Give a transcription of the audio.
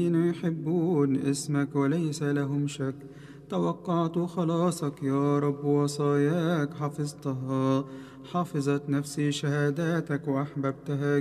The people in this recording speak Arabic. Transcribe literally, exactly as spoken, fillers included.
يحبون اسمك وليس لهم شك. توقعت خلاصك يا رب، وصاياك حفظتها، حفظت نفسي شهاداتك وأحببتها